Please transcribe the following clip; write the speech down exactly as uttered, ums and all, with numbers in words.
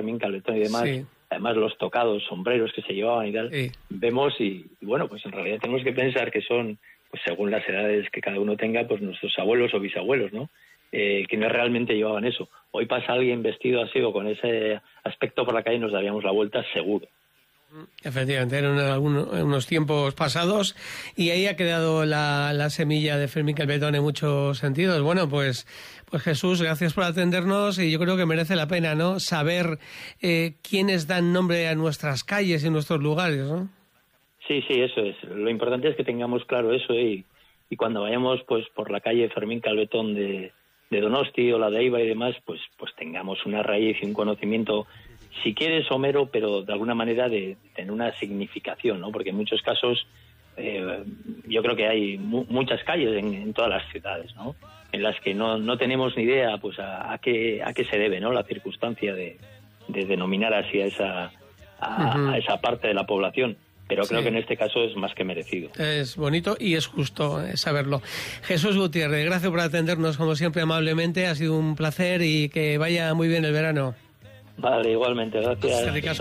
Fermín Calvetón y demás, sí. además los tocados, sombreros que se llevaban y tal, sí. vemos y, y bueno, pues en realidad tenemos que pensar que son, pues según las edades que cada uno tenga, pues nuestros abuelos o bisabuelos, ¿no? Eh, quienes realmente llevaban eso. Hoy pasa alguien vestido así o con ese aspecto por la calle y nos daríamos la vuelta seguro. Efectivamente, eran algunos, unos tiempos pasados y ahí ha quedado la, la semilla de Fermín Calvetón en muchos sentidos. Bueno, pues, pues Jesús, gracias por atendernos y yo creo que merece la pena, ¿no?, saber eh, quiénes dan nombre a nuestras calles y nuestros lugares, ¿no? Sí, sí, eso es. Lo importante es que tengamos claro eso y, y cuando vayamos pues por la calle Fermín Calvetón de, de Donosti o la de Eibar y demás, pues, pues tengamos una raíz y un conocimiento, si quieres somero, pero de alguna manera de, de tener una significación, ¿no? Porque en muchos casos eh, yo creo que hay mu- muchas calles en, en todas las ciudades, ¿no?, en las que no, no tenemos ni idea pues a, a qué a qué se debe, ¿no?, la circunstancia de, de denominar así a esa a, Uh-huh. a esa parte de la población. Pero creo Sí. que en este caso es más que merecido. Es bonito y es justo eh, saberlo. Jesús Gutiérrez, gracias por atendernos como siempre amablemente. Ha sido un placer y que vaya muy bien el verano. Vale, igualmente, gracias.